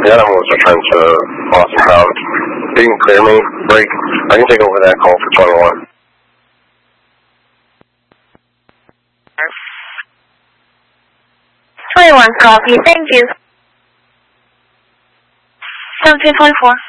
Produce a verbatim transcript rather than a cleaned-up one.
the animals are trying to lost and found. You can clear me, break. I can take over that call for twenty-one. twenty-one, copy. Thank you. seventeen twenty-four.